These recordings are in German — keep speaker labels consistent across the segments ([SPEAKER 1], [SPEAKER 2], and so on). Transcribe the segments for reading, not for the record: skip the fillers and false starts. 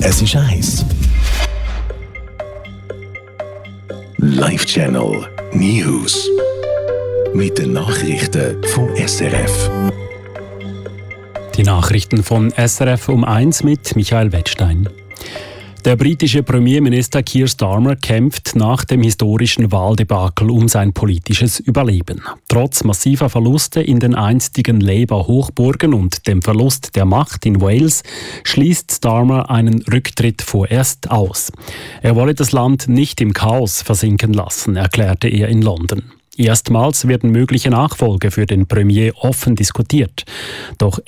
[SPEAKER 1] Es ist 1. Live-Channel News. Mit den Nachrichten vom SRF.
[SPEAKER 2] Die Nachrichten von SRF um 1 mit Michael Wettstein. Der britische Premierminister Keir Starmer kämpft nach dem historischen Wahldebakel um sein politisches Überleben. Trotz massiver Verluste in den einstigen Labour-Hochburgen und dem Verlust der Macht in Wales schließt Starmer einen Rücktritt vorerst aus. Er wolle das Land nicht im Chaos versinken lassen, erklärte er in London. Erstmals werden mögliche Nachfolger für den Premier offen diskutiert. Doch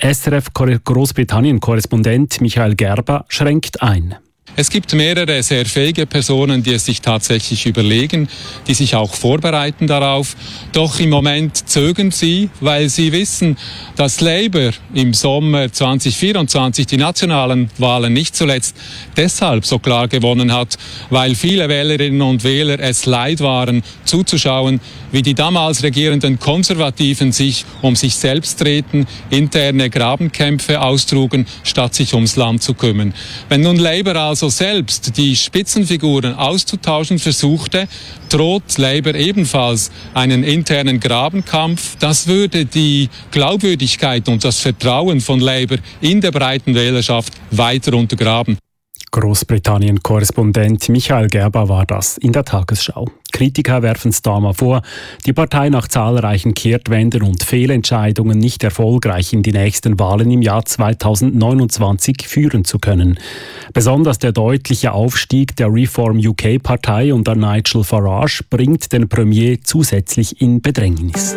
[SPEAKER 2] SRF-Großbritannien-Korrespondent Michael Gerber schränkt ein.
[SPEAKER 3] Es gibt mehrere sehr fähige Personen, die es sich tatsächlich überlegen, die sich auch vorbereiten darauf. Doch im Moment zögern sie, weil sie wissen, dass Labour im Sommer 2024 die nationalen Wahlen nicht zuletzt deshalb so klar gewonnen hat, weil viele Wählerinnen und Wähler es leid waren, zuzuschauen, wie die damals regierenden Konservativen sich um sich selbst drehten, interne Grabenkämpfe austrugen, statt sich ums Land zu kümmern. Wenn nun Labour also selbst die Spitzenfiguren auszutauschen versuchte, droht Labour ebenfalls einen internen Grabenkampf. Das würde die Glaubwürdigkeit und das Vertrauen von Labour in der breiten Wählerschaft weiter untergraben.
[SPEAKER 2] Großbritannien-Korrespondent Michael Gerber war das in der Tagesschau. Kritiker werfen Starmer vor, die Partei nach zahlreichen Kehrtwenden und Fehlentscheidungen nicht erfolgreich in die nächsten Wahlen im Jahr 2029 führen zu können. Besonders der deutliche Aufstieg der Reform-UK-Partei unter Nigel Farage bringt den Premier zusätzlich in Bedrängnis.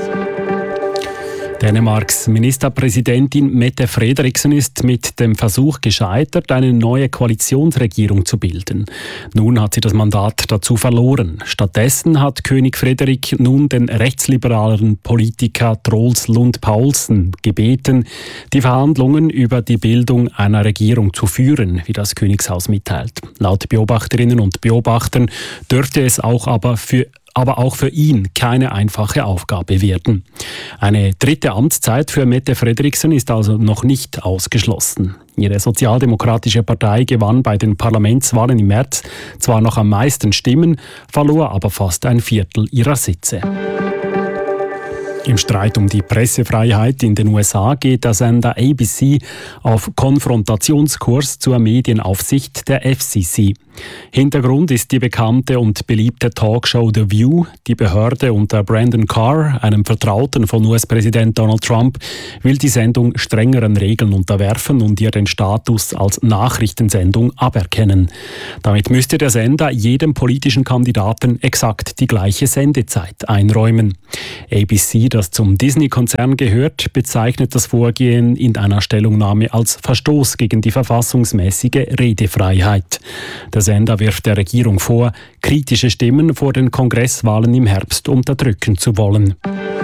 [SPEAKER 2] Dänemarks Ministerpräsidentin Mette Frederiksen ist mit dem Versuch gescheitert, eine neue Koalitionsregierung zu bilden. Nun hat sie das Mandat dazu verloren. Stattdessen hat König Frederik nun den rechtsliberalen Politiker Troels Lund Poulsen gebeten, die Verhandlungen über die Bildung einer Regierung zu führen, wie das Königshaus mitteilt. Laut Beobachterinnen und Beobachtern dürfte es aber auch für ihn keine einfache Aufgabe werden. Eine dritte Amtszeit für Mette Frederiksen ist also noch nicht ausgeschlossen. Ihre sozialdemokratische Partei gewann bei den Parlamentswahlen im März zwar noch am meisten Stimmen, verlor aber fast ein Viertel ihrer Sitze. Im Streit um die Pressefreiheit in den USA geht der Sender ABC auf Konfrontationskurs zur Medienaufsicht der FCC. Hintergrund ist die bekannte und beliebte Talkshow The View. Die Behörde unter Brandon Carr, einem Vertrauten von US-Präsident Donald Trump, will die Sendung strengeren Regeln unterwerfen und ihr den Status als Nachrichtensendung aberkennen. Damit müsste der Sender jedem politischen Kandidaten exakt die gleiche Sendezeit einräumen. ABC, das zum Disney-Konzern gehört, bezeichnet das Vorgehen in einer Stellungnahme als Verstoß gegen die verfassungsmäßige Redefreiheit. Der Sender wirft der Regierung vor, kritische Stimmen vor den Kongresswahlen im Herbst unterdrücken zu wollen.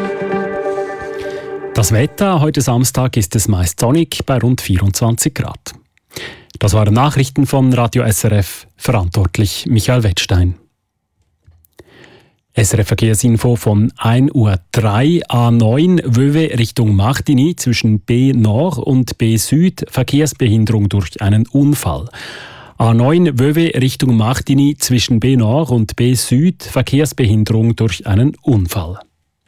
[SPEAKER 2] Das Wetter: Heute Samstag ist es meist sonnig bei rund 24 Grad. Das waren Nachrichten von Radio SRF, verantwortlich Michael Wettstein. SRF Verkehrsinfo von 1:03 Uhr. A9 Wöwe Richtung Martigny zwischen B Nord und B Süd Verkehrsbehinderung durch einen Unfall. A9 Wöwe Richtung Martigny zwischen B Nord und B Süd Verkehrsbehinderung durch einen Unfall.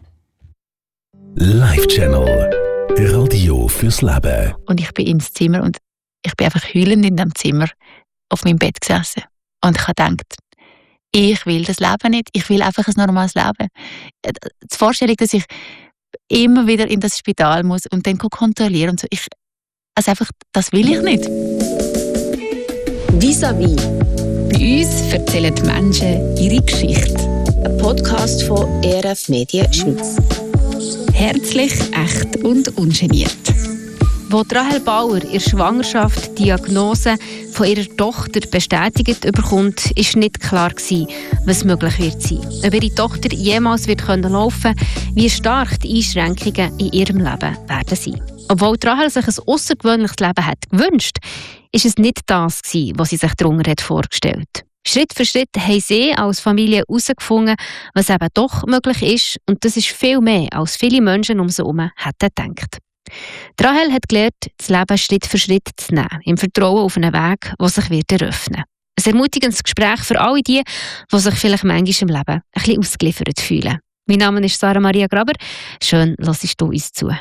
[SPEAKER 1] Live-Channel Radio fürs Leben.
[SPEAKER 4] Und ich bin ins Zimmer und ich bin einfach heulend in dem Zimmer auf meinem Bett gesessen. Und ich habe gedacht, ich will das Leben nicht. Ich will einfach ein normales Leben. Die Vorstellung, dass ich immer wieder in das Spital muss und dann kontrollieren und so. Das will ich nicht.
[SPEAKER 5] Vis-à-vis. Bei uns erzählen die Menschen ihre Geschichte. Ein Podcast von ERF Medien Schweiz. Herzlich, echt und ungeniert.
[SPEAKER 6] Wo Rahel Bauer in der Schwangerschaft die Diagnose von ihrer Tochter bestätigt bekommt, ist nicht klar gewesen, was möglich wird sein. Ob ihre Tochter jemals wird laufen können, wie stark die Einschränkungen in ihrem Leben werden sein. Obwohl Rahel sich ein außergewöhnliches Leben hat gewünscht, ist es nicht das gewesen, was sie sich darunter vorgestellt hat. Schritt für Schritt haben sie als Familie herausgefunden, was eben doch möglich ist, und das ist viel mehr, als viele Menschen um sie herum hätten gedacht. Rahel hat gelernt, das Leben Schritt für Schritt zu nehmen, im Vertrauen auf einen Weg, der sich wird eröffnen. Ein ermutigendes Gespräch für alle die sich vielleicht manchmal im Leben ein bisschen ausgeliefert fühlen. Mein Name ist Sarah Maria Graber. Schön, hörst du uns zu.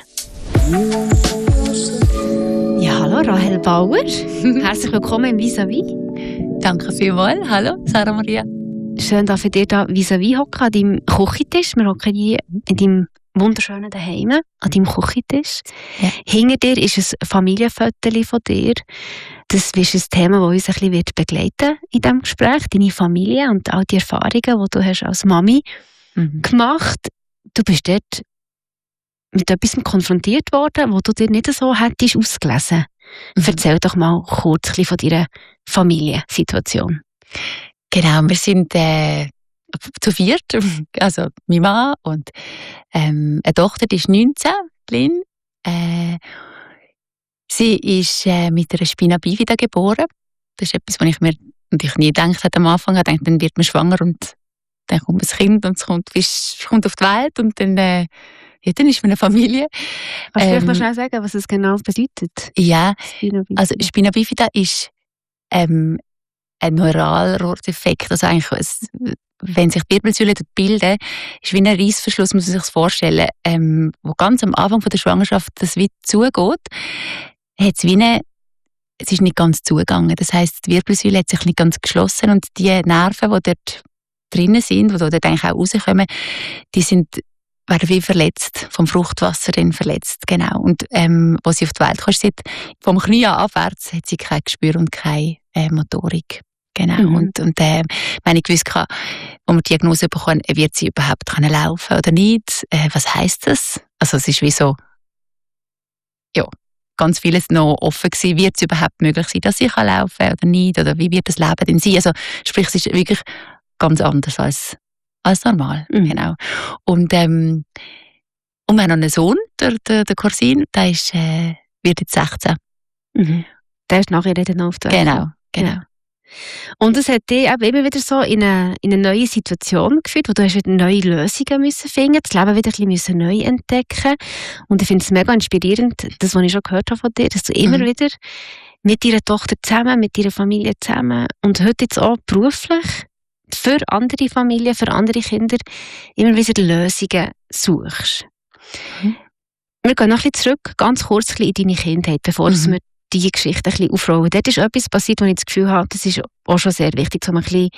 [SPEAKER 6] Ja, hallo Rahel Bauer. Herzlich willkommen im Vis-à-vis.
[SPEAKER 4] Danke vielmals. Hallo, Sarah Maria.
[SPEAKER 6] Schön, dass wir dir da vis-à-vis hocken, an deinem Küchentisch. Wir hocken hier in deinem wunderschönen Daheim, an deinem Küchentisch. Ja. Hinter dir ist ein Familienfoto von dir. Das ist ein Thema, das uns ein bisschen begleiten in diesem Gespräch. Deine Familie und all die Erfahrungen, die du hast als Mami gemacht. Du bist dort mit etwas konfrontiert worden, was du dir nicht so hättest ausgelesen. Erzähl doch mal kurz ein bisschen von deiner Familiensituation.
[SPEAKER 4] Genau, wir sind zu viert, also mein Mann und eine Tochter, die ist 19, Lynn. Sie ist mit einer Spina bifida geboren. Das ist etwas, was ich mir natürlich nie gedacht habe am Anfang. Ich dachte, dann wird man schwanger und dann kommt ein Kind und es kommt auf die Welt und dann ist man eine Familie.
[SPEAKER 6] Kannst du vielleicht mal schnell sagen, was es genau bedeutet?
[SPEAKER 4] Ja, also Spina bifida ist ein Neuralrohrdefekt. Also eigentlich, wenn sich die Wirbelsäule bilden, ist wie ein Reissverschluss, muss man sich das vorstellen, wo ganz am Anfang der Schwangerschaft das wie zugeht, es ist nicht ganz zugegangen. Das heisst, die Wirbelsäule hat sich nicht ganz geschlossen und die Nerven, die dort drinnen sind, die dort eigentlich auch rauskommen, werden wie verletzt, vom Fruchtwasser dann verletzt, genau. Und als sie auf die Welt kam, vom Knie an abwärts, hat sie kein Gespür und keine Motorik. Genau. Und wenn ich gewusst habe, wo wir die Diagnose bekommen, wird sie überhaupt laufen können oder nicht? Was heisst das? Also es ist wie so, ja, ganz vieles noch offen gewesen. Wird es überhaupt möglich sein, dass ich laufen kann oder nicht? Oder wie wird das Leben denn sein? Also sprich, es ist wirklich ganz anders als normal. Genau. Und wir haben noch einen Sohn, der Corsin, der wird jetzt 16.
[SPEAKER 6] Der ist nachher dann auf der Welt.
[SPEAKER 4] Genau.
[SPEAKER 6] Und es hat dich eben immer wieder so in eine neue Situation geführt, wo du hast wieder neue Lösungen müssen finden, das Leben wieder ein bisschen neu entdecken. Und ich finde es mega inspirierend, das, was ich schon gehört habe von dir, dass du immer wieder mit deiner Tochter zusammen, mit deiner Familie zusammen und heute jetzt auch beruflich für andere Familien, für andere Kinder immer wieder Lösungen suchst. Wir gehen noch ein bisschen zurück, ganz kurz in deine Kindheit, bevor wir diese Geschichte ein bisschen aufrollen. Dort ist etwas passiert, wo ich das Gefühl habe, das ist auch schon sehr wichtig, um ein bisschen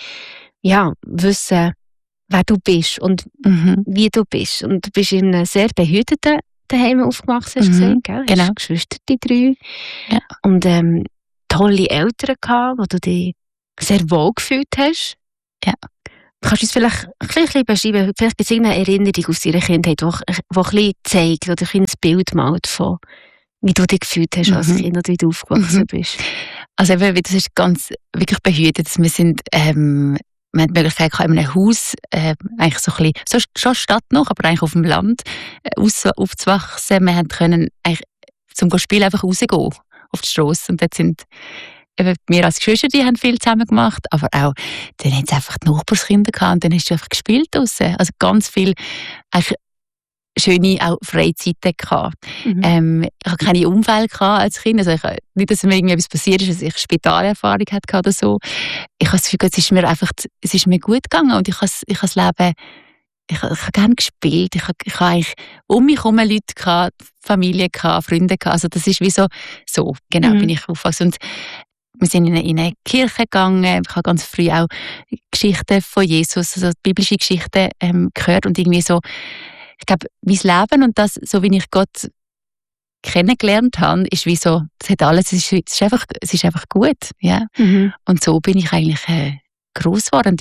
[SPEAKER 6] wissen, wer du bist und wie du bist. Und du bist in einem sehr behüteten Daheim aufgewachsen, hast du gesagt, gell?
[SPEAKER 4] Genau.
[SPEAKER 6] Hast Geschwister, die 3. Ja. Und tolle Eltern gehabt, wo du dich sehr wohl gefühlt hast. Ja. Kannst du uns vielleicht ein bisschen beschreiben, vielleicht gibt es irgendeine Erinnerung aus deiner Kindheit, die ein bisschen zeigt oder ein Bild malt von wie du dich gefühlt hast als Kind oder wie du aufgewachsen bist?
[SPEAKER 4] Also eben, das ist ganz wirklich behütet. Wir sind, wir haben die Möglichkeit gehabt, in einem Haus, eigentlich so ein bisschen, schon Stadt noch, aber eigentlich auf dem Land, aufzuwachsen. Wir können eigentlich zum Spielen einfach rausgehen auf die Strasse. Und dort sind eben wir als Geschwister, die haben viel zusammen gemacht, aber auch, dann haben sie einfach die Nachbarskinder gehabt und dann hast du einfach gespielt draussen. Also ganz viel, eigentlich schöne auch Freizeiten gehabt. Ich hatte keine Unfälle als Kind, also nicht, dass mir irgendetwas passiert ist, dass ich Spitalerfahrung hatte oder so. Ich habe das Gefühl, es ist mir gut gegangen und ich habe das Leben, ich habe gerne gespielt, ich habe eigentlich um mich herum Leute gehabt, Familie gehabt, Freunde gehabt, also das ist wie so genau, bin ich aufgewachsen. Und wir sind in eine Kirche gegangen, ich habe ganz früh auch Geschichten von Jesus, also biblische Geschichten gehört und irgendwie so, ich glaube, mein Leben und das, so wie ich Gott kennengelernt habe, ist wie so, das hat alles, es ist einfach gut, ja. Und so bin ich eigentlich gross geworden. Und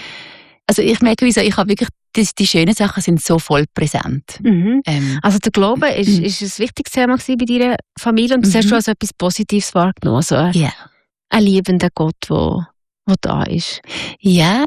[SPEAKER 4] ich merke, ich habe wirklich, die schönen Sachen sind so voll präsent.
[SPEAKER 6] Also der Glaube ist ein wichtiges Thema bei deiner Familie und das hast du als etwas Positives wahrgenommen, so ein liebender Gott, der da ist.
[SPEAKER 4] Ja,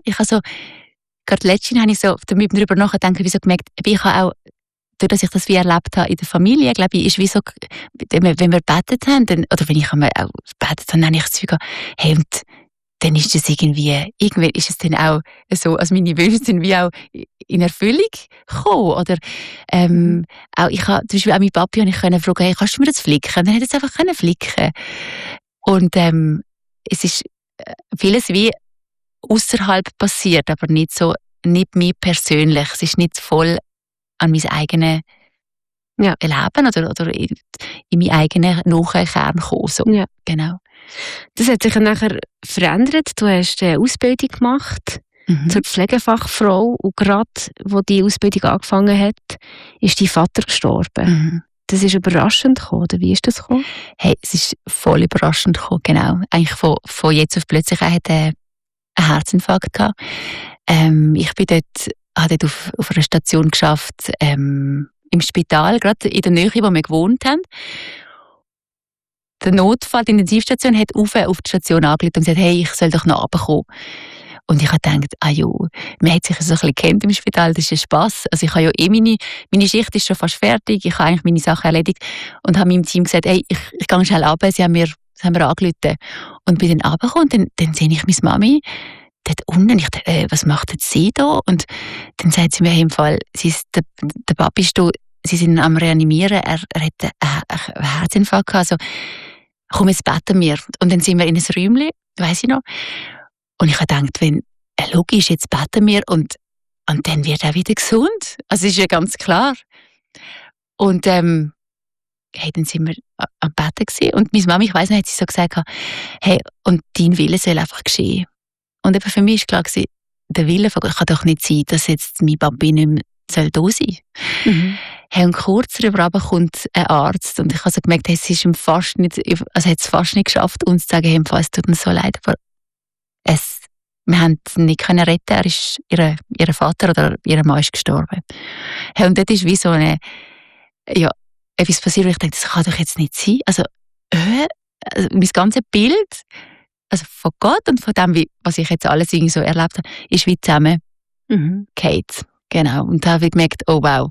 [SPEAKER 4] gerade letztens habe ich so damit darüber nachgedacht, wie so gemerkt, ich habe auch, dadurch, dass ich das wie erlebt habe in der Familie, glaube ich, ist wie so, wenn wir gebetet haben, oder wenn ich einmal auch gebetet habe, dann habe ich das Gefühl, hey, und dann ist das irgendwann ist es dann auch so, also meine Wünsche sind wie auch in Erfüllung gekommen. Oder auch ich habe zum Beispiel auch meinen Papi und ich können fragen, hey, kannst du mir das flicken? Dann hätte es einfach können flicken. Und es ist vieles wie außerhalb passiert, aber nicht mir persönlich. Es ist nicht voll an mein eigenes Leben oder in meinen eigenen Nachkern gekommen. So. Ja. Genau.
[SPEAKER 6] Das hat sich nachher verändert. Du hast eine Ausbildung gemacht zur Pflegefachfrau und gerade, wo die Ausbildung angefangen hat, ist dein Vater gestorben. Das ist überraschend gekommen, oder wie ist das gekommen?
[SPEAKER 4] Hey, es ist voll überraschend gekommen, genau. Eigentlich von jetzt auf plötzlich hat er einen Herzinfarkt gehabt. Ich habe dort auf einer Station geschafft, im Spital, gerade in der Nähe, wo wir gewohnt haben. Der Notfall, die Intensivstation, hat auf die Station angerufen und gesagt, hey, ich soll doch noch runterkommen. Und ich habe gedacht, man hat sich so ein bisschen kennt im Spital, das ist ein Spass. Also ich habe ja meine Schicht ist schon fast fertig, ich habe eigentlich meine Sachen erledigt und habe meinem Team gesagt, hey, ich gehe schnell runter, sie haben mir angerufen. Und bin dann runtergekommen und dann sehe ich meine Mami dort unten. Ich dachte, was macht jetzt sie da? Und dann sagt sie mir im Fall, der Papi ist da, sie sind am Reanimieren, er hat einen Herzinfarkt gehabt, also komm, jetzt beten wir. Und dann sind wir in ein Räumchen, weiss ich noch. Und ich habe gedacht, logisch, jetzt beten wir und dann wird er wieder gesund. Also ist ja ganz klar. Und dann sind wir am Beten gewesen. Und meine Mama, ich weiss noch, hat sie so gesagt, hey, und dein Wille soll einfach geschehen. Und eben für mich war klar gewesen, der Wille von Gott kann doch nicht sein, dass jetzt mein Papi nicht mehr da sein soll. Hey, und kurz darüber kommt ein Arzt und ich habe so gemerkt, hey, es hat es fast nicht geschafft, uns zu sagen, hey, es tut mir so leid, aber wir haben ihn nicht retten, ihr Vater oder ihr Mann ist gestorben. Hey, und dort ist wie so etwas passiert, wo ich dachte, das kann doch jetzt nicht sein. Also mein ganzes Bild, also von Gott und von dem, was ich jetzt alles irgendwie so erlebt habe, ist wie zusammen geht. Genau. Und da habe ich gemerkt, oh wow.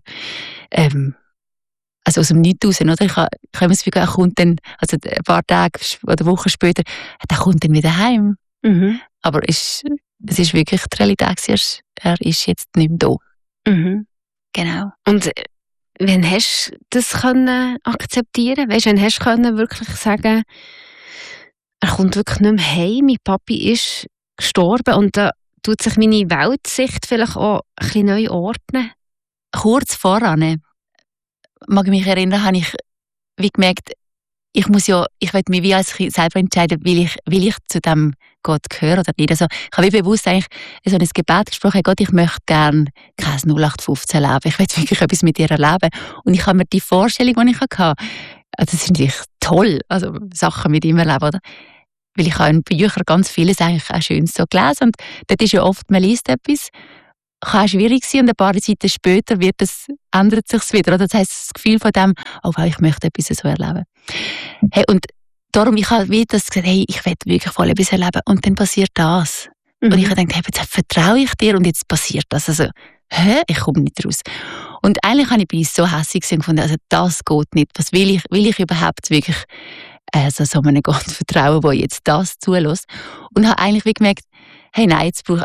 [SPEAKER 4] Also aus dem Nichts raus, oder? Ich habe mir das Gefühl, er kommt dann, also ein paar Tage oder Wochen später, er kommt dann wieder heim. Aber es ist wirklich die Realität, er ist jetzt nicht mehr da. Genau.
[SPEAKER 6] Und wann hast du das akzeptieren? Weißt du, wann hast du wirklich sagen, er kommt wirklich nicht mehr heim, mein Papi ist gestorben und da tut sich meine Weltsicht vielleicht auch ein bisschen neu ordnen?
[SPEAKER 4] Kurz voran, mag ich mich erinnern, habe ich wie gemerkt, ich will mich wie als Kind selber entscheiden, will ich zu dem Gott gehören oder nicht. Also ich habe wie bewusst eigentlich so ein Gebet gesprochen, hey Gott, ich möchte gerne kein 0815 leben, ich will wirklich etwas mit dir erleben. Und ich habe mir die Vorstellung, die ich hatte, das ist natürlich toll, also Sachen mit ihm erleben, oder? Weil ich habe in Büchern ganz vieles eigentlich auch Schönes so gelesen und dort ist ja oft, man liest etwas, kann auch schwierig sein und ein paar Seiten später ändert sich wieder. Oder? Das heisst, das Gefühl von dem, oh wow, ich möchte etwas so erleben. Hey, und darum, ich habe wieder gesagt, hey, ich will wirklich voll etwas erleben. Und dann passiert das. Und ich habe gedacht, hey, jetzt vertraue ich dir und jetzt passiert das. Also, ich komme nicht raus. Und eigentlich bin ich so hässlich und gefunden, also das geht nicht. Was will ich überhaupt wirklich so einem Gott vertrauen, der jetzt das zulässt? Und habe eigentlich wie gemerkt, hey, nein, jetzt brauche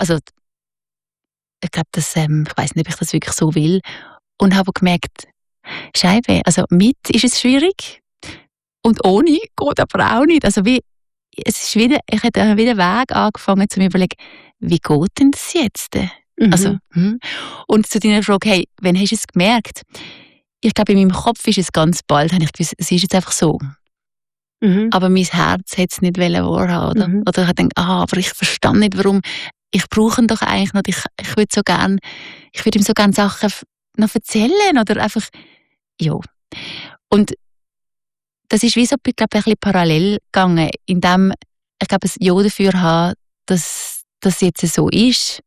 [SPEAKER 4] ich glaube, ich weiss nicht, ob ich das wirklich so will. Und habe gemerkt, Scheibe, also mit ist es schwierig und ohne geht aber auch nicht. Also ich hätte wieder einen Weg angefangen zu mir überlegen, wie geht denn das jetzt? Also, und zu deiner Frage, hey, wann hast du es gemerkt? Ich glaube, in meinem Kopf ist es ganz bald, habe ich gewusst, es ist jetzt einfach so. Aber mein Herz hätte es nicht wahrhaben, oder? Oder ich habe gedacht, aber ich verstehe nicht, warum. Ich brauche ihn doch eigentlich noch, ich würde ihm so gerne Sachen noch erzählen oder einfach, ja. Und das ist wie so, ich glaube, ein bisschen parallel gegangen, indem ich glaube, ein Ja dafür habe, dass das jetzt so ist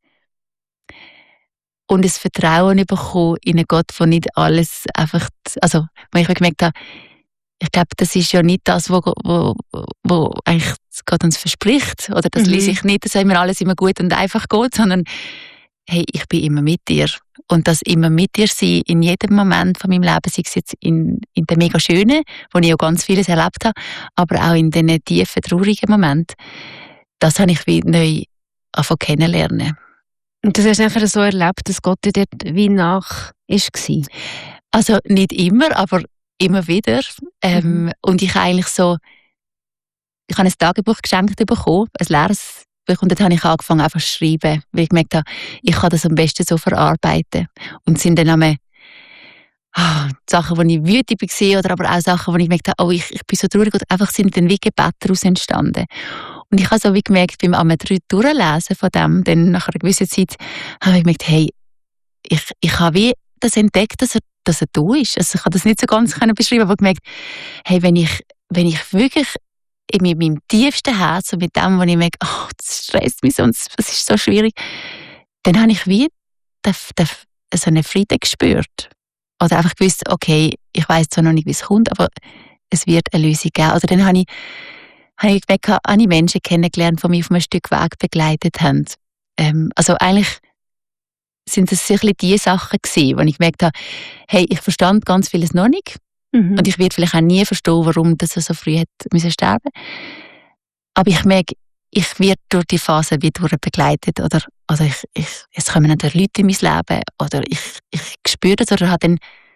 [SPEAKER 4] und ein Vertrauen bekommen in einen Gott, der nicht alles einfach, also, wo ich gemerkt habe, ich glaube, das ist ja nicht das, wo eigentlich Gott uns verspricht. Oder das lese ich nicht, dass alles immer gut und einfach geht, sondern hey, ich bin immer mit dir. Und das immer mit dir sein in jedem Moment von meinem Leben, sei es jetzt in den mega schönen, wo ich auch ganz vieles erlebt habe, aber auch in den tiefen, traurigen Momenten, das habe ich wie neu angefangen kennenlernen.
[SPEAKER 6] Und das hast du einfach so erlebt, dass Gott dir dort wie nach war?
[SPEAKER 4] Also nicht immer, aber immer wieder. Und ich habe ein Tagebuch geschenkt bekommen, ein leeres Buch, und dort habe ich angefangen einfach zu schreiben, weil ich gemerkt habe, ich kann das am besten so verarbeiten. Und es sind dann einmal Sachen, wo ich wütend war, oder aber auch Sachen, wo ich gemerkt habe, ich bin so traurig, oder einfach sind dann wie Gebete daraus entstanden. Und ich habe so wie gemerkt, beim Durchlesen von dem, dann nach einer gewissen Zeit, habe ich gemerkt, hey, ich habe wie das entdeckt, dass er da ist. Also ich kann das nicht so ganz beschreiben, aber gemerkt, hey, wenn ich wirklich in meinem tiefsten Herzen mit dem, wo ich merke, das stresst mich so und das ist so schwierig, dann habe ich wie so einen Frieden gespürt. Oder einfach gewusst, okay, ich weiss zwar noch nicht, wie es kommt, aber es wird eine Lösung geben. Oder dann habe ich gemerkt, habe ich Menschen kennengelernt, die mich auf einem Stück Weg begleitet haben. Also eigentlich sind das sicherlich die Sachen gewesen, wo ich gemerkt habe, hey, ich verstand ganz vieles noch nicht. Und ich werde vielleicht auch nie verstehen, warum das so früh hat müssen sterben. Aber ich merke, ich werde durch die Phase wieder begleitet. Oder es kommen dann Leute in mein Leben. Oder ich spüre das. Oder habe dann,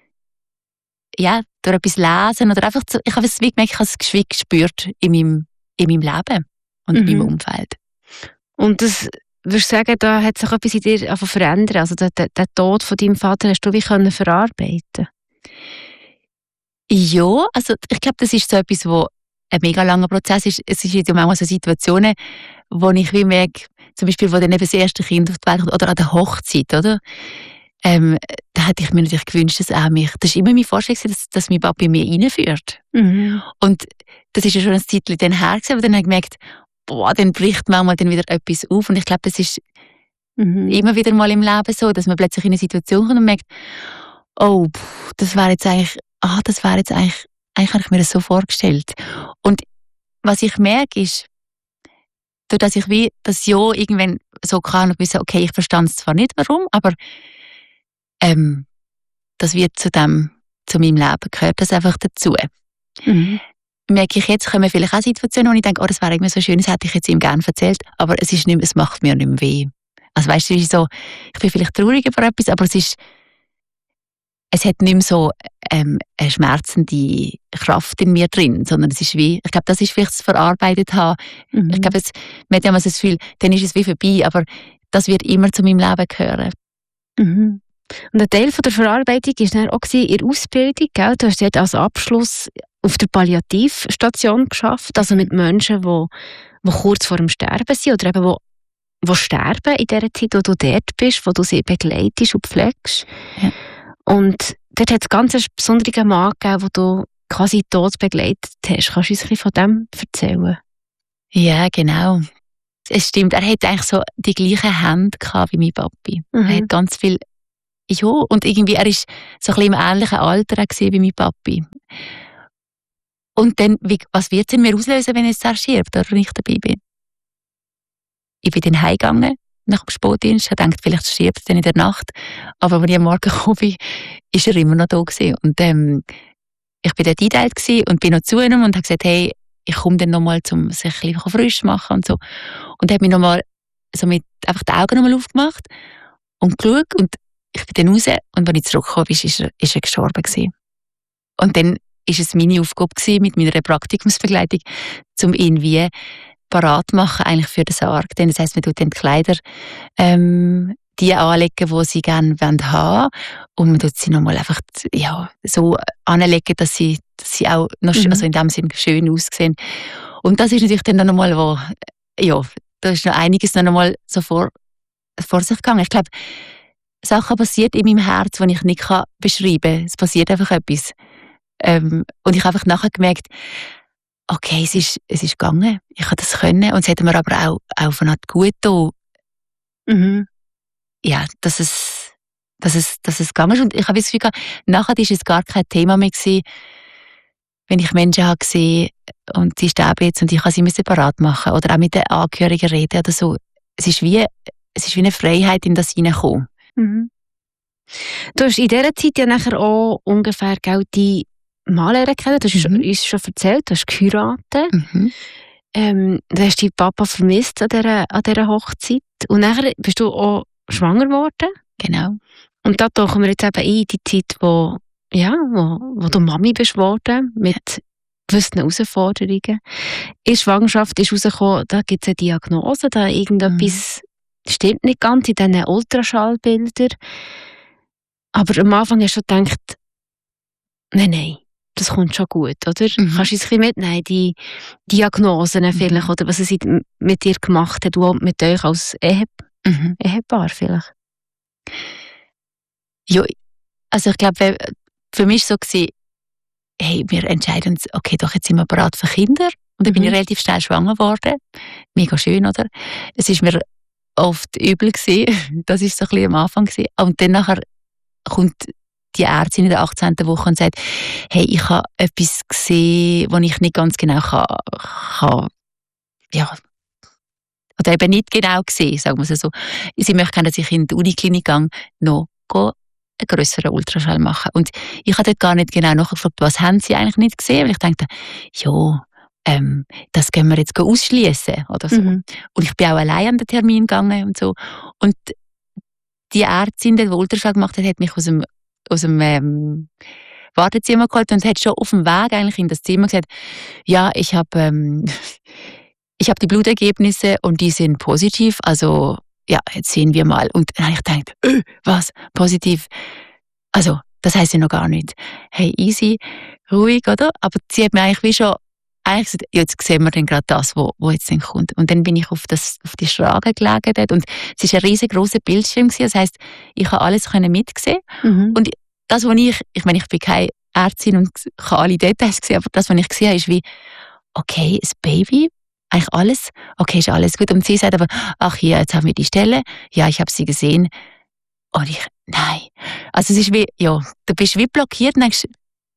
[SPEAKER 4] durch etwas lesen. Oder einfach so, ich habe es wie gemerkt, ich habe es geschwind gespürt in meinem Leben und in meinem Umfeld. Und das, würdest du sagen, da hat sich etwas in dir verändert? Also den Tod von deinem Vater hast du wie können verarbeiten? Ja, also ich glaube, das ist so etwas, wo ein mega langer Prozess ist. Es ist jetzt manchmal so Situationen, wo ich wie merke, zum Beispiel, wo dann eben das erste Kind auf die Welt kommt, oder an der Hochzeit, oder? Da hätte ich mir natürlich gewünscht, dass auch das war immer meine Vorstellung, dass mein Papi mir reinführt. Und das ist ja schon ein Zeitchen dann her gewesen, aber dann habe ich gemerkt, dann bricht manchmal dann wieder etwas auf. Und ich glaube, das ist immer wieder mal im Leben so, dass man plötzlich in eine Situation kommt und merkt, das wäre jetzt eigentlich, eigentlich habe ich mir das so vorgestellt. Und was ich merke ist, dass ich wie das Ja irgendwann so kann und wissen, okay, ich verstand es zwar nicht, warum, aber das wird zu meinem Leben, gehört das einfach dazu. Merke ich jetzt, kommen vielleicht auch Situationen, wo ich denke, das wäre irgendwie so schön, das hätte ich jetzt ihm gerne erzählt, aber es macht mir nicht mehr weh. Also weißt du, so, ich bin vielleicht traurig über etwas, aber es hat nicht mehr so eine schmerzende Kraft in mir drin, sondern es ist wie, ich glaube, das ist vielleicht das verarbeitet haben. Ich glaube, man hat ja das Gefühl, dann ist es wie vorbei, aber das wird immer zu meinem Leben gehören. Und ein Teil von der Verarbeitung war dann auch in der Ausbildung, gell? Du hast dort als Abschluss auf der Palliativstation geschafft, also mit Menschen, die kurz vor dem Sterben sind oder eben die sterben in der Zeit, wo du dort bist, wo du sie begleitest und pflegst. Ja. Und dort hat es ganz einen besonderen Mann gegeben, wo du quasi tot begleitet hast. Kannst du uns ein bisschen von dem erzählen? Ja, genau. Es stimmt, er hat eigentlich so die gleichen Hände gehabt wie mein Papi. Er hat ganz viel, und irgendwie, er ist so ein bisschen im ähnlichen Alter wie mein Papi. Und dann, was wird es in mir auslösen, wenn er stirbt oder nicht dabei bin? Ich bin dann heimgegangen nach dem Spätdienst. Ich dachte, vielleicht stirbt er dann in der Nacht. Aber als ich am Morgen gekommen bin, ist er immer noch da gewesen. Und ich bin dort eingeteilt und bin noch zu ihm und habe gesagt, hey, ich komme dann nochmal, um sich ein bisschen frisch zu machen und so. Und er hat mich nochmal so mit einfach die Augen nochmal aufgemacht und geschaut. Und ich bin dann raus. Und als ich zurückgekommen bin, ist er gestorben gewesen. Und dann ist es meine Aufgabe gewesen, mit meiner Praktikumsbegleitung, um ihn wie parat machen eigentlich für den Sarg. Das heisst, man tut dann die Kleider die anlegen, die sie gerne haben wollen. Und man tut sie nochmal einfach so anlegen, dass sie auch noch also in dem Sinne schön aussehen. Und das ist natürlich dann noch mal, da ist noch einiges noch mal so vor sich gegangen. Ich glaube, Sachen passieren in meinem Herz, die ich nicht beschreiben kann. Es passiert einfach etwas. Und ich habe einfach nachher gemerkt, okay, es ist gegangen. Ich habe das können. Und es hat mir aber auch auf eine Art gut getan. Ja, dass es gegangen ist. Und ich habe das Gefühl gehabt, nachher war es gar kein Thema mehr gewesen, wenn ich Menschen habe gesehen und sie sterben jetzt und ich kann sie separat machen oder auch mit den Angehörigen reden oder so. Es ist wie eine Freiheit, in das hineinkommen. Du hast in dieser Zeit ja nachher auch ungefähr die Maler kennen. Du hast uns schon erzählt, du hast geheiratet.
[SPEAKER 6] du hast deinen Papa vermisst an dieser Hochzeit. Und nachher bist du auch schwanger geworden.
[SPEAKER 4] Genau.
[SPEAKER 6] Und da tauchen wir jetzt eben in die Zeit, wo du Mami bist geworden, mit gewissen Herausforderungen. In der Schwangerschaft ist rausgekommen, da gibt es eine Diagnose, da irgendetwas stimmt nicht ganz in diesen Ultraschallbildern. Aber am Anfang hast du gedacht, nein, das kommt schon gut, oder? Kannst du uns ein bisschen mitnehmen, die Diagnosen vielleicht, oder was es mit dir gemacht hat, und mit euch als Ehepaar vielleicht?
[SPEAKER 4] Ja, also ich glaube, für mich war es so, hey, wir entscheiden uns, okay, doch, jetzt sind wir bereit für Kinder. Und dann bin ich relativ schnell schwanger geworden. Mega schön, oder? Es war mir oft übel gewesen. Das war so ein bisschen am Anfang gewesen. Und dann nachher kommt die Ärztin in der 18. Woche und sagt, hey, ich habe etwas gesehen, was ich nicht ganz genau kann oder eben nicht genau gesehen, sagen wir es so. Sie möchte gerne, dass ich in die Uniklinik gehe, noch einen grösseren Ultraschall machen. Und ich habe dort gar nicht genau nachgefragt, was haben sie eigentlich nicht gesehen, weil ich dachte, das können wir jetzt ausschließen oder so. Und ich bin auch allein an den Termin gegangen und so. Und die Ärztin, die Ultraschall gemacht hat, hat mich aus dem Wartezimmer geholt und hat schon auf dem Weg eigentlich in das Zimmer gesagt, ja, ich habe die Blutergebnisse und die sind positiv, also ja, jetzt sehen wir mal. Und dann habe ich gedacht, was? Positiv? Also, das heisst ja noch gar nicht. Hey, easy, ruhig, oder? Aber sie hat mir eigentlich gesagt, jetzt sehen wir dann gerade das, wo jetzt dann kommt. Und dann bin ich auf die Schrage gelegen dort. Und es war ein riesengroßer Bildschirm gewesen. Das heisst, ich konnte alles mitsehen. Und das, was ich meine, ich bin keine Ärztin und kann alle Details sehen, aber das, was ich gesehen habe, ist wie, okay, das Baby, eigentlich alles, okay, ist alles gut. Und sie sagt aber, ach ja, jetzt haben wir die Stelle, ja, ich habe sie gesehen. Und ich, nein. Also es ist wie, ja, du bist wie blockiert und denkst,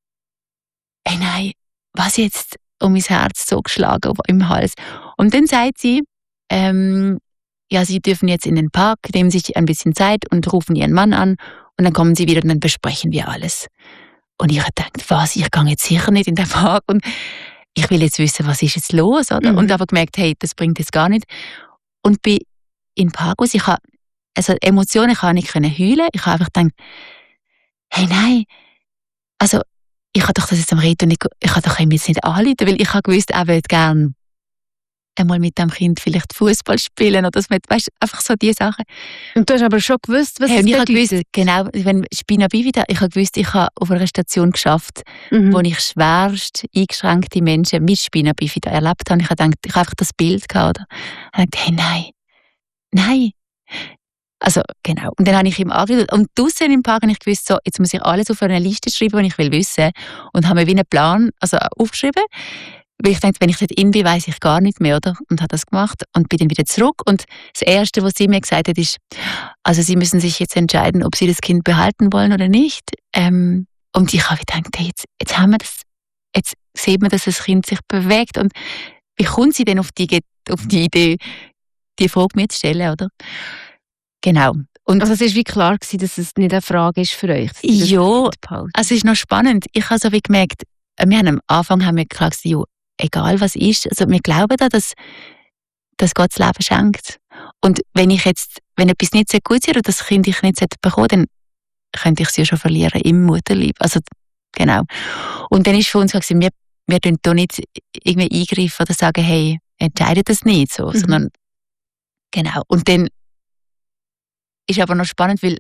[SPEAKER 4] hey, nein, was jetzt um mein Herz so geschlagen im Hals. Und dann sagt sie, ja, sie dürfen jetzt in den Park, nehmen sich ein bisschen Zeit und rufen ihren Mann an und dann kommen sie wieder und dann besprechen wir alles. Und ich habe gedacht, was, ich gehe jetzt sicher nicht in den Park und ich will jetzt wissen, was ist jetzt los, oder? Und aber gemerkt, hey, das bringt jetzt gar nicht. Und bin in Parkus, Emotionen kann ich nicht heulen. Ich habe einfach gedacht, hey, nein, also ich habe doch das jetzt am Reto nicht, ich habe doch ihm jetzt nicht anrufen, weil ich habe gewusst, er würde gerne einmal mit dem Kind vielleicht Fußball spielen oder so, weißt, einfach so diese Sachen.
[SPEAKER 6] Und du hast aber schon gewusst, was es
[SPEAKER 4] ich habe gewusst, genau, wenn Spina Bifida, ich habe gewusst, ich habe auf einer Station geschafft, wo ich schwerst eingeschränkte Menschen mit Spina Bifida erlebt habe. Ich habe gedacht, ich habe einfach das Bild gehabt, oder? Ich habe gedacht, hey, nein. Also, genau. Und dann habe ich ihm angerufen. Und draussen im Park habe ich gewusst, so, jetzt muss ich alles auf eine Liste schreiben, die ich will wissen. Und habe mir wie einen Plan, aufgeschrieben. Weil ich dachte, wenn ich dort in bin, weiss ich gar nicht mehr, oder? Und habe das gemacht und bin dann wieder zurück. Und das Erste, was sie mir gesagt hat, ist, also sie müssen sich jetzt entscheiden, ob sie das Kind behalten wollen oder nicht. Und ich habe gedacht, hey, jetzt haben wir das, jetzt sieht man, dass das Kind sich bewegt. Und wie kommt sie denn auf die Idee, die Frage mir zu stellen, oder? Genau. Und
[SPEAKER 6] also es war wie klar gewesen, dass es nicht eine Frage ist für euch.
[SPEAKER 4] Ja, also es ist noch spannend. Ich habe so wie gemerkt, am Anfang haben wir gesagt, ja, egal was ist, also wir glauben da, dass Gott das Leben schenkt. Und wenn etwas nicht so gut ist oder das Kind ich nicht bekommen, dann könnte ich es ja schon verlieren im Mutterleib. Also, genau. Und dann ist für uns gesagt, wir tun da nicht irgendwie eingreifen oder sagen, hey, entscheidet das nicht so, sondern, genau. Und dann ist aber noch spannend, weil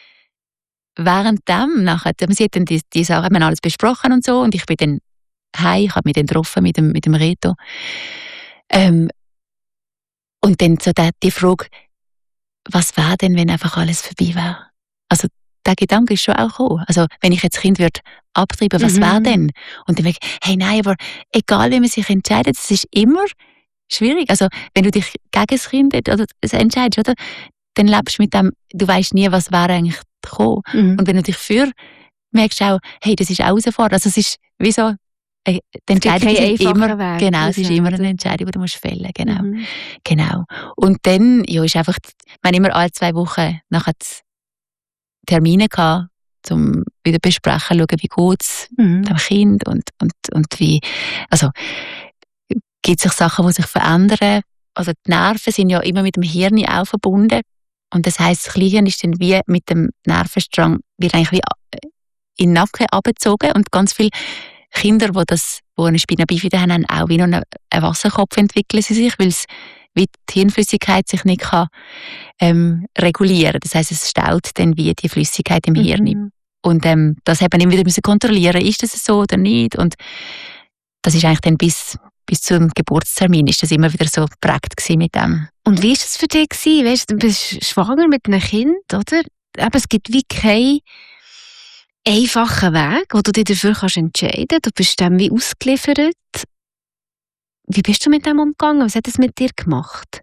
[SPEAKER 4] währenddem nachher, sie hat dann die Sachen, wir haben alles besprochen und so, und ich bin dann heim, ich habe mich dann getroffen mit dem Reto. Und dann so die Frage, was wäre denn, wenn einfach alles vorbei wäre? Also der Gedanke ist schon auch gekommen. Also wenn ich jetzt Kind würde abtreiben, was wäre denn? Und dann denke ich, hey nein, aber egal wie man sich entscheidet, es ist immer schwierig. Also wenn du dich gegen das Kind oder entscheidest, oder, dann lebst du mit dem, du weißt nie, was wäre eigentlich gekommen. Und wenn du dich für, merkst du auch, hey, das ist auch herausfordernd. Also es ist wie so, die Entscheidung ist immer, Weg, genau, es ist immer eine Entscheidung, die du musst fällen, genau. Genau. Und dann, ja, ist einfach, wir haben immer alle 2 Wochen nachher Termine gehabt, um wieder besprechen, schauen, wie geht's dem Kind und wie, also, gibt sich Sachen, die sich verändern. Also die Nerven sind ja immer mit dem Hirn auch verbunden. Und das heisst, das Kleinhirn ist dann wie mit dem Nervenstrang wird eigentlich wie in den Nacken abgezogen. Und ganz viele Kinder, die eine Spina bifida haben auch wie noch einen Wasserkopf entwickeln sie sich, weil die Hirnflüssigkeit sich nicht kann, regulieren. Das heisst, es staut dann wie die Flüssigkeit im Hirn. Und das hat man immer wieder kontrollieren, ist das so oder nicht. Und das ist eigentlich dann bis zum Geburtstermin ist das immer wieder so geprägt mit dem.
[SPEAKER 6] Und wie war das für dich? Weißt, du bist schwanger mit einem Kind, oder? Aber es gibt wie keinen einfachen Weg, wo du dich dafür entscheiden kannst. Du bist dem wie ausgeliefert. Wie bist du mit dem umgegangen? Was hat das mit dir gemacht?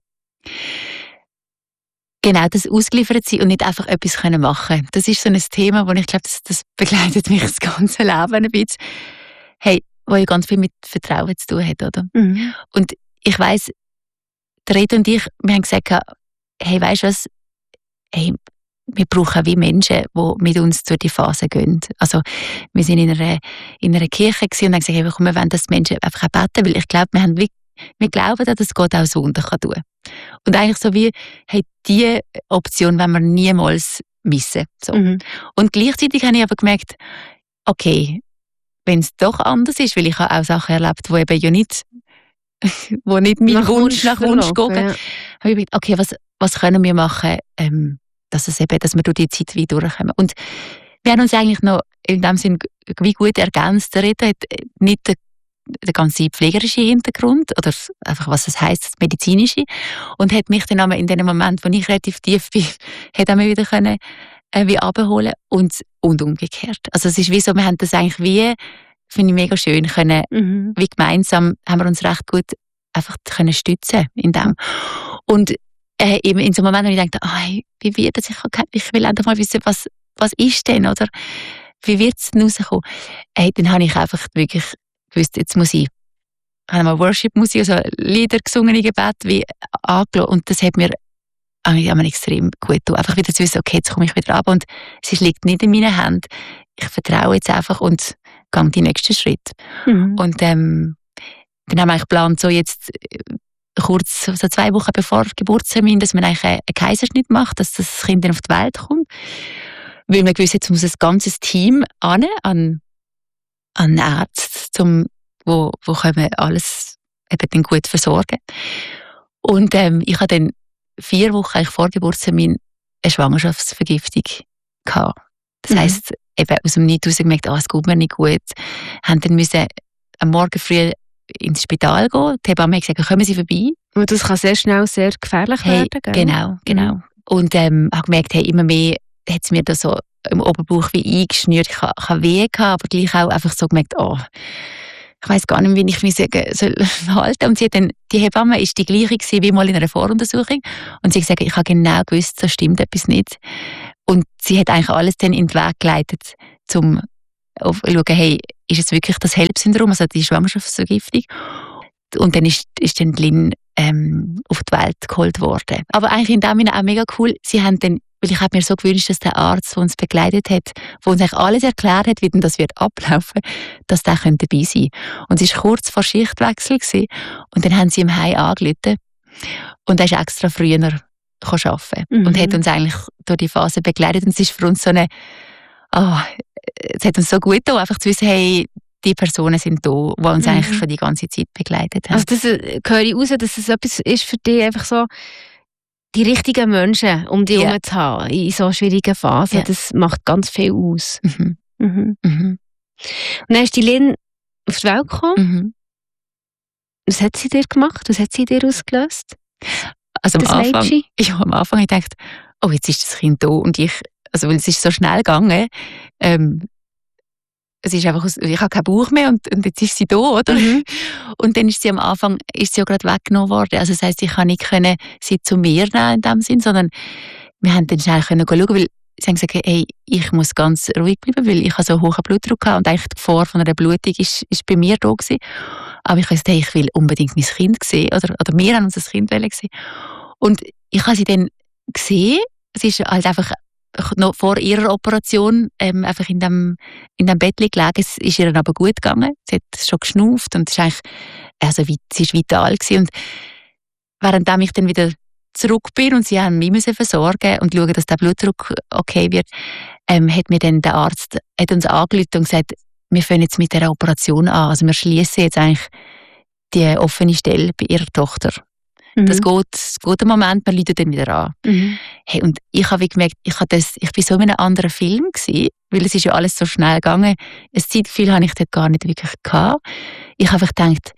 [SPEAKER 4] Genau, das ausgeliefert sein und nicht einfach etwas machen können. Das ist so ein Thema, wo ich glaube, das begleitet mich das ganze Leben ein bisschen. Hey, wo ja ganz viel mit Vertrauen zu tun hat, oder? Mhm. Und ich weiss, Rita und ich, wir haben gesagt, hey, weisst du was? Hey, wir brauchen wie Menschen, die mit uns durch die Phase gehen. Also, wir sind in einer Kirche gewesen und haben gesagt, hey, komm, wir wollen, dass die Menschen einfach auch beten, weil ich glaube, wir glauben, dass Gott auch Wunder tun kann. Und eigentlich so wie, hey, diese Option wollen wir niemals missen. So. Mhm. Und gleichzeitig habe ich aber gemerkt, okay, wenn es doch anders ist, weil ich habe auch Sachen erlebt, die eben ja nicht, wo nicht mein Wunsch nach Wunsch gehen, ja. Habe ich gedacht, okay, was können wir machen, dass wir durch die Zeit wie durchkommen. Und wir haben uns eigentlich noch in dem Sinn wie gut ergänzt. Der Rita hat nicht den ganzen pflegerischen Hintergrund oder einfach, was es heisst, das medizinische, und hat mich dann in dem Moment, wo ich relativ tief bin, hat auch mal wieder können, wie abholen und umgekehrt. Also es ist wie so, wir haben das eigentlich wie, finde ich mega schön, können, wie gemeinsam haben wir uns recht gut einfach können stützen in dem. Und eben in so einem Moment, wo ich dachte, wie wird das? Ich will einfach mal wissen, was ist denn, oder? Wie wird es denn rauskommen? Dann habe ich einfach wirklich gewusst, jetzt muss ich habe mal Worship-Musik, also Lieder gesungen im Gebet, wie angelassen. Und das hat mir extrem gut getan. Einfach wieder zu wissen, okay, jetzt komme ich wieder ab und es liegt nicht in meinen Händen. Ich vertraue jetzt einfach und gehe den nächsten Schritt. Mhm. Und dann haben wir eigentlich geplant, so jetzt kurz, so 2 Wochen bevor Geburtstermin, dass man eigentlich einen Kaiserschnitt macht, dass das Kind dann auf die Welt kommt. Weil man gewusst, jetzt muss ein ganzes Team an Ärzte, wo können alles eben dann gut versorgen. Und ich hatte dann 4 Wochen eigentlich vor Geburtstermin eine Schwangerschaftsvergiftung gehabt. Das heisst, eben aus dem Nichts gemerkt, es geht mir nicht gut. Haben dann müssen am Morgen früh ins Spital gehen. Die Hebamme hat gesagt, kommen Sie vorbei.
[SPEAKER 6] Und das kann sehr schnell sehr gefährlich werden.
[SPEAKER 4] Genau. Und habe gemerkt, immer mehr hat es mir da so im Oberbauch wie eingeschnürt. Ich habe Weh gehabt, aber gleich auch einfach so gemerkt, ich weiss gar nicht, wie ich mich soll halten. Und die Hebamme war die gleiche wie mal in einer Voruntersuchung. Und sie hat gesagt, ich habe genau gewusst, da stimmt etwas nicht. Und sie hat eigentlich alles dann in den Weg geleitet, um zu schauen, hey, ist es wirklich das HELLP-Syndrom, also die Schwangerschaftsvergiftung? Und dann ist dann Lynn auf die Welt geholt worden. Aber eigentlich in dem Sinne auch mega cool. Sie haben dann, weil ich habe mir so gewünscht, dass der Arzt, der uns begleitet hat, der uns eigentlich alles erklärt hat, wie denn das wird ablaufen, dass der dabei sein könnte. Und es war kurz vor Schichtwechsel gewesen. Und dann haben sie im Heim angerufen. Und er ist extra früher arbeiten. Und hat uns eigentlich durch die Phase begleitet. Und es ist für uns so es hat uns so gut getan, einfach zu wissen, hey, die Personen sind da, die uns eigentlich schon die ganze Zeit begleitet haben.
[SPEAKER 6] Also das höre ich raus, dass es etwas ist für dich, einfach so die richtigen Menschen um dich herum zu haben in so schwierigen Phasen. Ja. Das macht ganz viel aus. Und dann ist die Lynn auf die Welt gekommen. Was hat sie dir gemacht? Was hat sie dir ausgelöst?
[SPEAKER 4] Also am Anfang habe ich gedacht, jetzt ist das Kind da und weil es ist so schnell gegangen, es ist einfach, ich habe keinen Bauch mehr und jetzt ist sie da, oder? Und dann ist sie am Anfang ja gerade weggenommen worden. Also das heisst, ich kann nicht sie zu mir nehmen in dem Sinn, sondern wir haben dann schnell schauen, weil sie haben gesagt, hey, ich muss ganz ruhig bleiben, weil ich habe so einen hohen Blutdruck hatte und eigentlich die Gefahr von einer Blutung ist bei mir da gewesen. Aber ich habe gesagt, hey, ich will unbedingt mein Kind sehen, oder wir haben unser Kind sehen. Und ich habe sie dann gesehen, es ist halt einfach noch vor ihrer Operation einfach in dem Bett gelegen. Es ist ihr aber gut gegangen. Sie hat schon geschnauft und sie ist vital gewesen. Und währenddem ich dann wieder zurück bin und sie haben mich versorgen und schauen, dass der Blutdruck okay wird, hat mir dann der Arzt uns angerufen und gesagt, wir fangen jetzt mit dieser Operation an. Also wir schließen jetzt eigentlich die offene Stelle bei ihrer Tochter. Das geht einen Moment, man läutet dann wieder an. Hey, und ich habe gemerkt, ich bin so in einem anderen Film gewesen, weil es ist ja alles so schnell gegangen. Ein Zeitgefühl habe ich dort gar nicht wirklich gehabt. Ich habe einfach gedacht,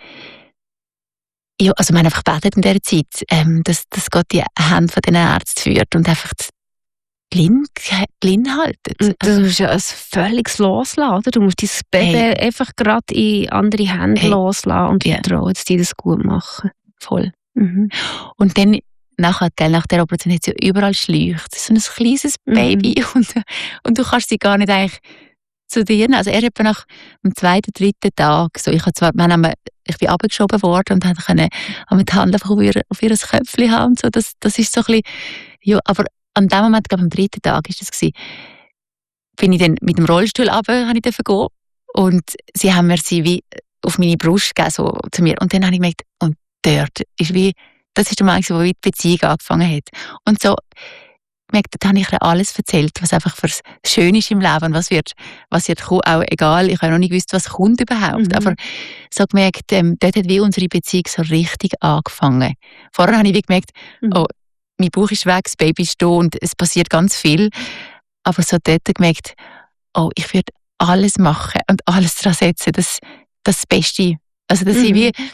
[SPEAKER 4] ja, also man hat einfach gebetet in dieser Zeit, dass Gott die Hände von diesen Ärzten führt und einfach blind haltet.
[SPEAKER 6] Das ist ja ein völliges Loslassen, oder? Du musst dein Baby einfach gerade in andere Hände loslassen und vertrauen, dass die das gut machen.
[SPEAKER 4] Voll. Und dann, nach der Operation, hat sie überall Schläuche. Das ist so ein kleines Baby und du kannst sie gar nicht eigentlich zu dir. Also er etwa nach dem 2., 3. Tag, so, ich bin abgeschoben worden und konnte die Hand einfach auf ihr Köpfchen haben und so. Das ist so ein bisschen, ja, aber an dem Moment, glaube ich, am 3. Tag ist das gewesen, bin ich dann mit dem Rollstuhl runter, habe ich gehen und sie haben mir sie wie auf meine Brust gegeben, so zu mir. Und dann habe ich gemerkt, und dort ist das ist der Moment, wo die Beziehung angefangen hat. Und so, gemerkt, dort habe ich ihr alles erzählt, was einfach für schön ist im Leben und was wird kommen, auch egal, ich habe noch nicht gewusst, was kommt überhaupt, aber so gemerkt, dort hat wie unsere Beziehung so richtig angefangen. Vorher habe ich wie gemerkt, oh, mein Bauch ist weg, das Baby ist da und es passiert ganz viel, aber so dort gemerkt, oh, ich würde alles machen und alles daran setzen, dass das Beste, also dass ich wie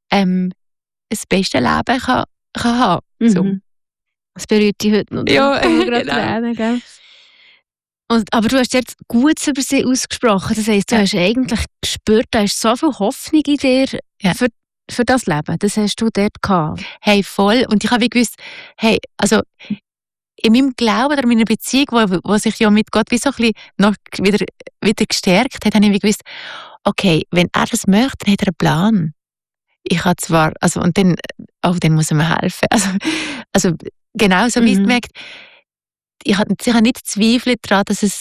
[SPEAKER 4] das beste Leben kann haben. So.
[SPEAKER 6] Das berührt dich heute noch.
[SPEAKER 4] Ja,
[SPEAKER 6] genau. Aber du hast jetzt Gutes über sie ausgesprochen. Das heisst, du hast eigentlich gespürt, da ist so viel Hoffnung in dir für das Leben. Das hast du dort gehabt.
[SPEAKER 4] Hey, voll. Und ich habe gewusst, hey, also in meinem Glauben oder meiner Beziehung, wo sich ja mit Gott wie so ein bisschen noch wieder gestärkt hat, habe ich gewusst, okay, wenn er das möchte, dann hat er einen Plan. Ich habe zwar, also, und dann muss er mir helfen. Also genau so wie ich gemerkt, ich habe sicher nicht Zweifel daran, dass es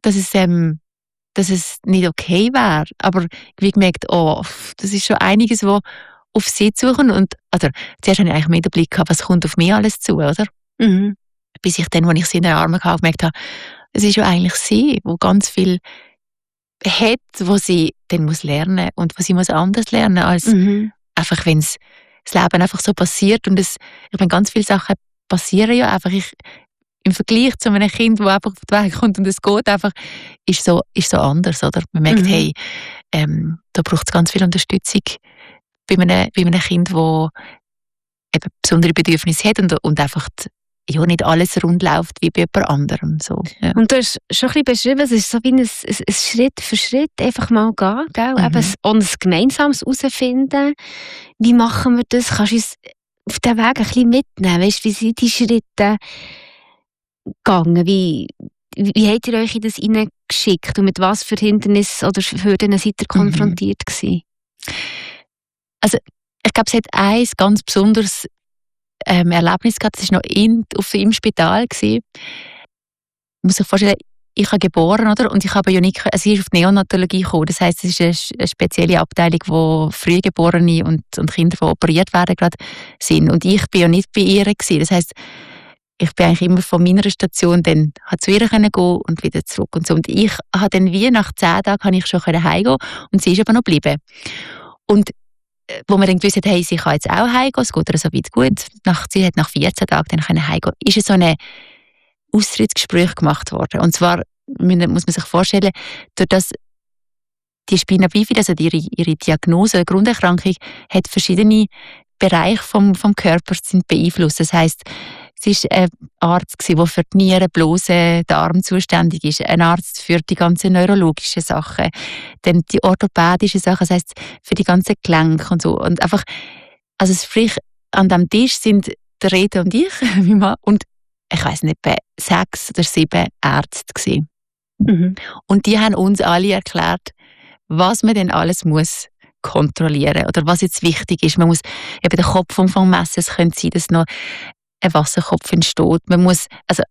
[SPEAKER 4] nicht okay wäre. Aber ich habe gemerkt, oh, das ist schon einiges, was auf sie zukommt. Und, also, zuerst habe ich eigentlich mehr den Blick gehabt, was kommt auf mich alles zu, oder? Bis ich dann, als ich sie in den Armen hatte, gemerkt habe, es ist ja eigentlich sie, die ganz viel hat, was sie dann muss lernen und was sie muss anders lernen als einfach, wenn das Leben einfach so passiert und ich meine, ganz viele Sachen passieren ja einfach. Im Vergleich zu einem Kind, das einfach auf die Welt kommt und es geht einfach, ist so anders, oder? Man merkt, hey, da braucht es ganz viel Unterstützung bei einem Kind, das eben besondere Bedürfnisse hat und einfach nicht alles rund läuft wie bei jemand anderem. So, ja.
[SPEAKER 6] Und du hast schon ein bisschen beschrieben, es ist so wie ein Schritt für Schritt einfach mal gehen, gell? Eben ein gemeinsames herausfinden. Wie machen wir das? Kannst du uns auf den Weg ein bisschen mitnehmen? Weißt, wie sind die Schritte gegangen? Wie habt ihr euch in das hineingeschickt und mit was für Hindernissen oder Hürden seid ihr konfrontiert gewesen?
[SPEAKER 4] Also ich glaube, es hat eins ganz besonderes Erlebnis gehabt, das war noch im Spital gewesen. Ich muss sich vorstellen, ich habe geboren, oder? Und ich habe ja nicht, sie ist auf die Neonatologie gekommen. Das heisst, es ist eine spezielle Abteilung, wo Frühgeborene und Kinder, die operiert werden, gerade sind. Und ich bin ja nicht bei ihr gewesen. Das heisst, ich bin eigentlich immer von meiner Station dann zu ihr gehen und wieder zurück und so. Und ich habe dann wie nach 10 Tagen kann ich schon heimgehen und sie ist aber noch geblieben. Und wo wir dann gewusst haben, hey, sie kann jetzt auch heimgehen, es geht ihr so weit gut. Sie hat nach 14 Tagen dann heimgehen. Ist so ein Austrittsgespräch gemacht worden. Und zwar muss man sich vorstellen, durch das die Spina bifida, also ihre Diagnose, Grunderkrankung, hat verschiedene Bereiche vom Körper sind beeinflusst. Das heisst, sie war ein Arzt, der für die Nieren, Blase, Darm zuständig ist. Ein Arzt für die ganzen neurologischen Sachen. Dann die orthopädischen Sachen, das heisst, für die ganzen Gelenke und so. Und einfach, also sprich, an dem Tisch sind der Rede und ich, mein Mann, und ich weiss nicht, etwa 6 oder 7 Ärzte gewesen. Und die haben uns alle erklärt, was man denn alles muss kontrollieren oder was jetzt wichtig ist. Man muss eben den Kopfumfang messen, es könnte sein, dass noch ein Wasserkopf entsteht. Man muss, also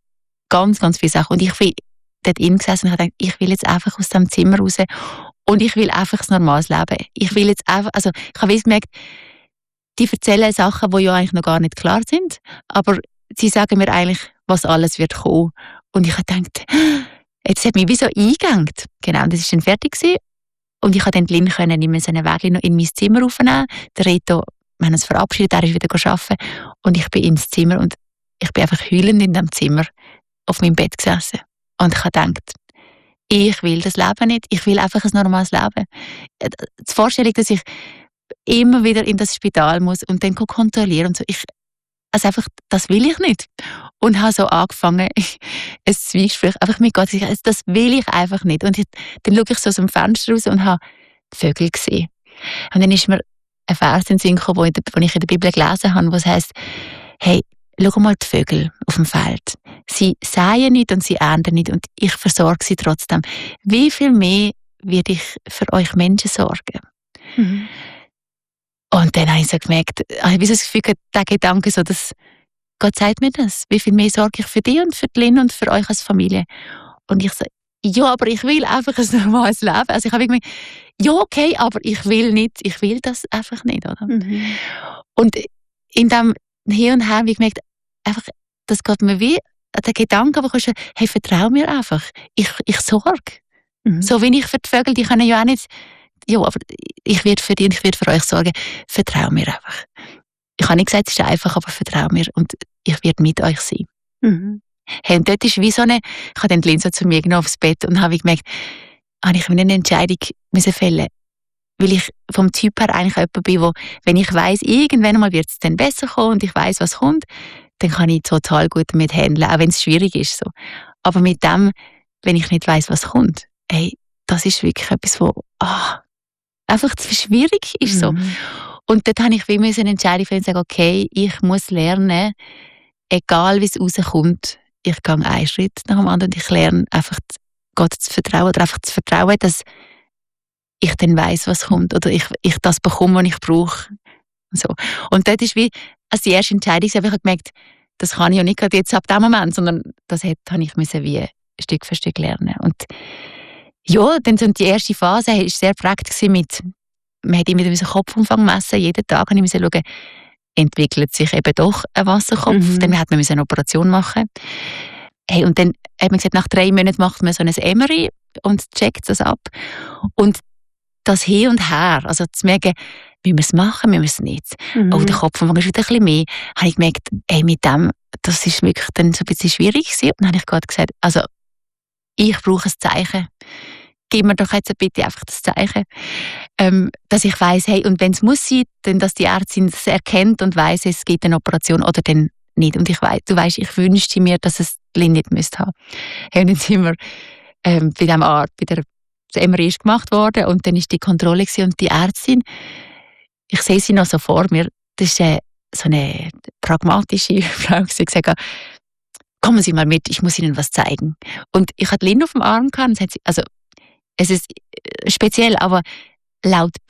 [SPEAKER 4] ganz, ganz viele Sachen. Und ich bin dort innen gesessen und habe gedacht, ich will jetzt einfach aus dem Zimmer raus und ich will einfach ein normales Leben. Ich will jetzt einfach, also ich habe gemerkt, die erzählen Sachen, die ja eigentlich noch gar nicht klar sind, aber sie sagen mir eigentlich, was alles wird kommen. Und ich habe gedacht, jetzt hat mich wie so eingegangen. Genau, und das war dann fertig gewesen. Und ich konnte dann Lynn in so einen Weg noch in mein Zimmer aufnehmen. Der Reto, wir haben uns verabschiedet, er ist wieder arbeiten. Und ich bin ins Zimmer und ich bin einfach heulend in dem Zimmer auf meinem Bett gesessen. Und ich habe gedacht, ich will das Leben nicht. Ich will einfach ein normales Leben. Die Vorstellung, dass ich immer wieder in das Spital muss und dann kontrollieren und so. Also einfach, das will ich nicht. Und habe so angefangen, ein Zwiegespräch, einfach mit Gott, das will ich einfach nicht. Und dann schaue ich so aus dem Fenster raus und habe Vögel gesehen. Und dann ist mir ein Vers in den Sinn gekommen, den ich in der Bibel gelesen habe, wo es heisst, hey, schau mal die Vögel auf dem Feld. Sie säen nicht und sie ernten nicht und ich versorge sie trotzdem. Wie viel mehr werde ich für euch Menschen sorgen? Mhm. Und dann habe ich so gemerkt, ich habe das Gefühl, der Gedanke so, dass Gott sagt mir das. Wie viel mehr sorge ich für dich und für die Lynn und für euch als Familie? Und ich so, ja, aber ich will einfach ein normales Leben. Also ich habe irgendwie, ja, okay, aber ich will das einfach nicht, oder? Mhm. Und in dem Hin und Her habe ich gemerkt, einfach, das geht mir wie der Gedanke, wo du hey, vertrau mir einfach. Ich sorge. Mhm. So wie ich für die Vögel, die können ja auch nicht, ja, aber ich werde für dich und ich werde für euch sorgen. Vertrau mir einfach. Ich habe nicht gesagt, es ist einfach, aber vertrau mir und ich werde mit euch sein. Mhm. Hey, und dort ist wie so eine, ich habe dann die Lynn so zu mir genommen aufs Bett und habe gemerkt, ich mir eine Entscheidung fällen, weil ich vom Typ her eigentlich jemand bin, wo, wenn ich weiss, irgendwann mal wird es dann besser kommen und ich weiss, was kommt, dann kann ich total gut damit handeln, auch wenn es schwierig ist. So. Aber mit dem, wenn ich nicht weiss, was kommt, hey, das ist wirklich etwas, wo einfach zu schwierig ist. So. Und dort habe ich wie eine Entscheidung und sagen, okay, ich muss lernen, egal wie es rauskommt, ich gehe einen Schritt nach dem anderen und ich lerne einfach Gott zu vertrauen oder einfach zu vertrauen, dass ich dann weiss, was kommt oder ich das bekomme, was ich brauche. So. Und dort ist wie, als die erste Entscheidung, ich habe gemerkt, das kann ich ja nicht gerade jetzt ab dem Moment, sondern das habe ich wie Stück für Stück lernen. Und ja, dann so die erste Phase war sehr prägt mit, man hat immer den Kopfumfang messen, jeden Tag habe ich schauen, entwickelt sich eben doch ein Wasserkopf, dann hat man eine Operation machen. Hey, und dann hat man gesagt, nach 3 Monaten macht man so ein MRI und checkt das ab. Und das Hin und Her, also zu merken, müssen wir es machen, müssen wir es nicht. Oh, der Kopfumfang ist wieder ein bisschen mehr. Habe ich gemerkt, hey, mit dem, das ist wirklich dann so ein bisschen schwierig gewesen. Und dann habe ich gerade gesagt, also, ich brauche ein Zeichen. Gib mir doch jetzt bitte einfach das Zeichen, dass ich weiss, hey, und wenn es muss sein, dann, dass die Ärztin das erkennt und weiss, es gibt eine Operation oder dann nicht. Und ich weiss, du weisst, ich wünschte mir, dass es die Lynn nicht müsste haben. Hey, und dann sind wir bei dem Arzt, das MRI ist gemacht worden und dann ist die Kontrolle gewesen, und die Ärztin, ich sehe sie noch so vor mir, das ist so eine pragmatische Frau, die gesagt hat, kommen Sie mal mit, ich muss Ihnen was zeigen. Und ich hatte Lynn auf dem Arm gehabt und sagt sie, also es ist speziell, aber laut